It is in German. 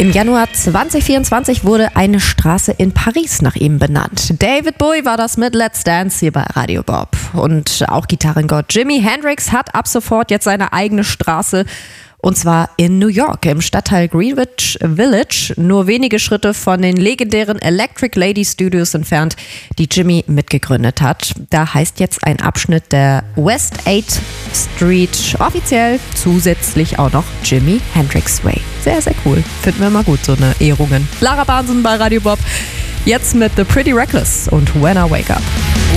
Im Januar 2024 wurde eine Straße in Paris nach ihm benannt. David Bowie war das mit Let's Dance hier bei Radio Bob. Und auch Gitarrengott Jimi Hendrix hat ab sofort jetzt seine eigene Straße. Und zwar in New York, im Stadtteil Greenwich Village, nur wenige Schritte von den legendären Electric Lady Studios entfernt, die Jimi mitgegründet hat. Da heißt jetzt ein Abschnitt der West 8th Street offiziell zusätzlich auch noch Jimi Hendrix Way. Sehr, sehr cool. Finden wir immer gut, so eine Ehrungen. Lara Bahnsen bei Radio Bob. Jetzt mit The Pretty Reckless und When I Wake Up.